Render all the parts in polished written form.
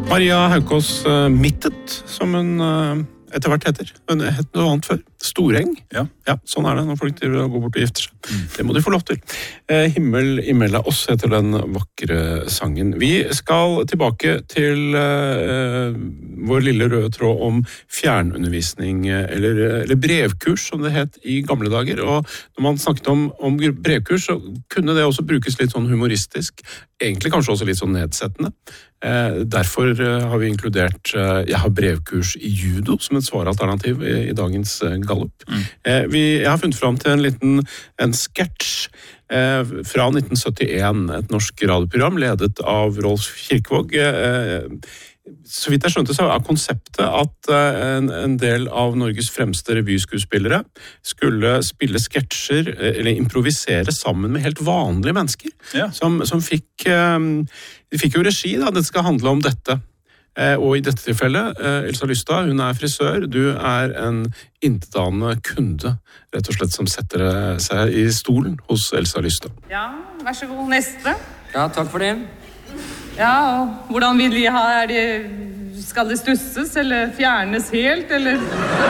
Maria Haukås Mittet, som hun etter hvert heter. Hun het noe annet før. Storeng. Ja, sånn det når folk går bort og gifter seg. Det må de få lov til. Himmel imellom oss heter den vakre sangen. Vi skal tilbake til vår lille røde tråd om fjernundervisning, eller brevkurs, som det het i gamle dager. Og når man snakket om brevkurs, så kunne det også brukes litt sånn humoristisk. Egentlig kanskje også litt sånn nedsettende. Derfor har vi inkludert jeg har brevkurs i judo som et svaralternativ i dagens Gallup. Jeg har funnet fram til en sketsj fra 1971, et norsk radioprogram ledet av Rolf Kirkevåg. Så vidt jeg skjønte så konseptet at en del av Norges fremste revyskuespillere skulle spille sketsjer eller improvisere sammen med helt vanlige mennesker som fikk jo regi da, det skal handle om dette. Og i dette tilfellet, Elsa Lystad, hun frisør, du en intetanende kunde, rett og slett, som setter seg i stolen hos Elsa Lystad. Ja, vær så god, neste. Ja, takk for det. Ja, og hvordan vil de ha? Skal det stusses, eller fjernes helt, eller?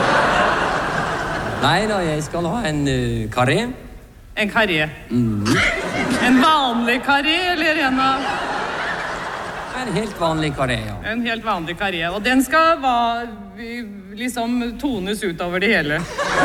Nei da, jeg skal ha en karré. En karré? En vanlig karré, eller en av... En helt vanlig karré, ja. En helt vanlig karré, og den skal liksom tones ut over det hele.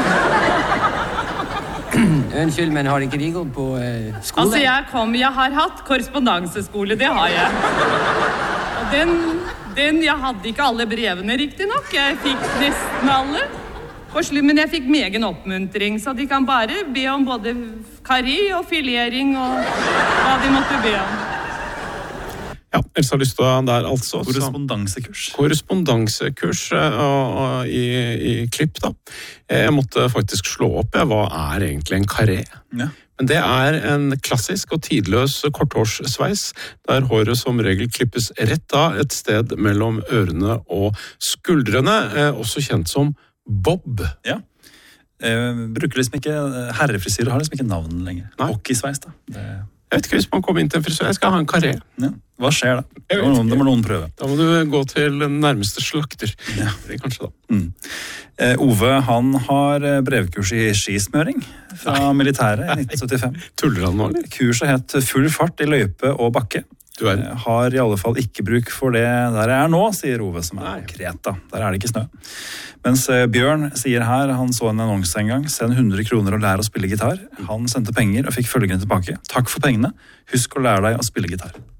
Unnskyld, men har ikke de gått på skole? Altså, jeg har hatt korrespondanseskole, det har jeg. Og jeg hadde ikke alle brevene riktig nok. Jeg fikk nesten alle. Men jeg fikk megen oppmuntring, så de kan bare be om både karré og filering og hva de måtte be om. Ja, Elsa Lystad der altså. Korrespondansekurs i klipp da. Jeg måtte faktisk slå opp, hva egentlig en karré? Ja. Men det en klassisk og tidløs korthårssveis, der håret som regel klippes rett av et sted mellom ørene og skuldrene, også kjent som bob. Ja. Bruker liksom ikke, herrefrisyrer har liksom ikke navn lenger. Hockeysveis da. Jeg vet ikke, hvis man kommer inn til en frisør, jeg skal ha en karré. Ja. Hva skjer da? Det må noen prøve. Da må du gå til den nærmeste slakter. Ja. Det kanskje da. Ove, han har brevkurs i skismøring fra militæret i 1975. Tuller han nå, eller? Kurset het Full fart i løype og bakke. Du har i alle fall ikke bruk for det der jeg nå, sier Ove, som på Kreta. Der det ikke snø. Mens Bjørn sier her, han så en annonse en gang, send 100 kroner og lære å spille gitar. Han sendte penger og fikk følgende tilbake. Takk for pengene. Husk å lære deg å spille gitar.